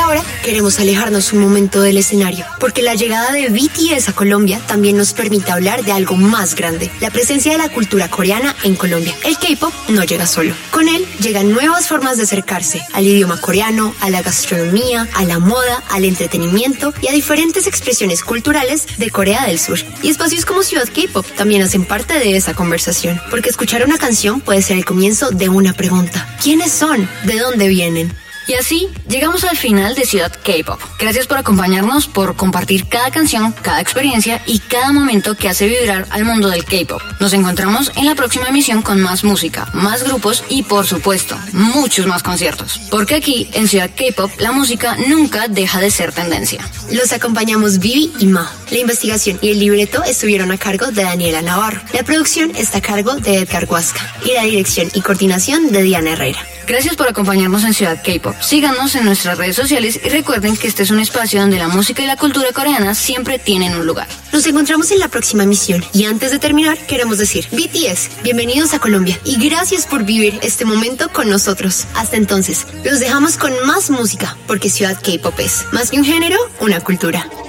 ahora queremos alejarnos un momento del escenario, porque la llegada de BTS a Colombia también nos permite hablar de algo más grande, la presencia de la cultura coreana en Colombia. El K-pop no llega solo. Con él llegan nuevas formas de acercarse al idioma coreano, a la gastronomía, a la moda, al entretenimiento y a diferentes expresiones culturales de Corea del Sur. Y espacios como Ciudad K-pop también hacen parte de esa conversación, porque escuchar una canción puede ser el comienzo de una pregunta. ¿Quiénes son? ¿De dónde vienen? Y así llegamos al final de Ciudad K-pop. Gracias por acompañarnos, por compartir cada canción, cada experiencia y cada momento que hace vibrar al mundo del K-pop. Nos encontramos en la próxima emisión con más música, más grupos y, por supuesto, muchos más conciertos. Porque aquí, en Ciudad K-pop, la música nunca deja de ser tendencia. Los acompañamos Vivi y Ma. La investigación y el libreto estuvieron a cargo de Daniela Navarro. La producción está a cargo de Edgar Huasca y la dirección y coordinación de Diana Herrera. Gracias por acompañarnos en Ciudad K-pop. Síganos en nuestras redes sociales y recuerden que este es un espacio donde la música y la cultura coreana siempre tienen un lugar. Nos encontramos en la próxima emisión y antes de terminar queremos decir BTS, bienvenidos a Colombia y gracias por vivir este momento con nosotros. Hasta entonces, los dejamos con más música porque Ciudad K-pop es más que un género, una cultura.